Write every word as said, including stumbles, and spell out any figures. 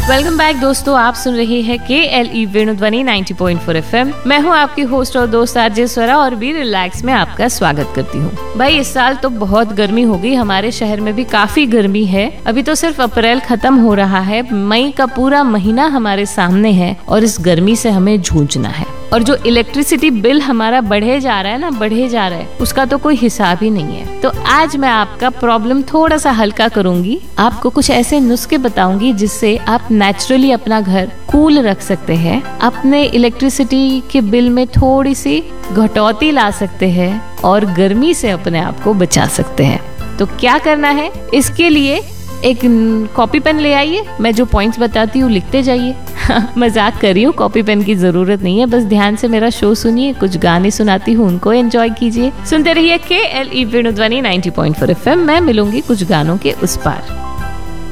Welcome back दोस्तों, आप सुन रहे हैं के L E वेणुध्वनि ninety point four F M. मैं हूं आपकी होस्ट और दोस्त आरजे स्वरा और बी रिलैक्स में आपका स्वागत करती हूं। भाई इस साल तो बहुत गर्मी हो गई, हमारे शहर में भी काफी गर्मी है। अभी तो सिर्फ अप्रैल खत्म हो रहा है, मई का पूरा महीना हमारे सामने है और इस गर्मी से हमें जूझना है। और जो इलेक्ट्रिसिटी बिल हमारा बढ़े जा रहा है ना बढ़े जा रहा है उसका तो कोई हिसाब ही नहीं है। तो आज मैं आपका प्रॉब्लम थोड़ा सा हल्का करूंगी, आपको कुछ ऐसे नुस्खे बताऊंगी जिससे आप नेचुरली अपना घर कूल रख सकते हैं, अपने इलेक्ट्रिसिटी के बिल में थोड़ी सी घटौती ला सकते हैं और गर्मी से अपने आप को बचा सकते हैं। तो क्या करना है, इसके लिए एक कॉपी पेन ले आइए, मैं जो पॉइंट्स बताती हूँ लिखते जाइए। मजाक कर रही हूँ, कॉपी पेन की जरूरत नहीं है, बस ध्यान से मेरा शो सुनिए, कुछ गाने सुनाती हूँ उनको एंजॉय कीजिए। सुनते रहिए के L E वेणुध्वनि ninety point four F M. मैं मिलूंगी कुछ गानों के उस पार।